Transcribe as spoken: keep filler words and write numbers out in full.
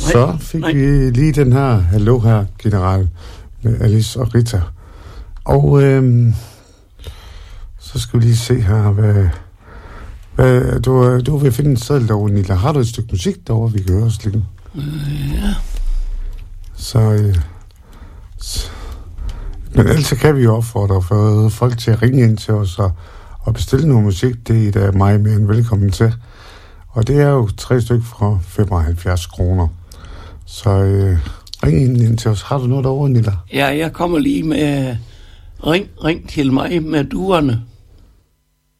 Så fik nej. vi lige den her Hallo her, general, med Alice og Rita. Og øhm, så skal vi lige se her, hvad... hvad du, du vil finde en seddel derovre, Nilla. Har du et stykke musik derovre, vi kan høre os lidt? Øh, ja. Så... Øh, så men ellers kan vi jo opfordre for folk til at ringe ind til os og, og bestille noget musik. Det er da mig mere end velkommen til. Og det er jo tre stykker fra femoghalvfjerds kroner. Så øh, ring ind, ind til os. Har du noget derovre, Nilla? Ja, jeg kommer lige med ring, ring til mig med duerne.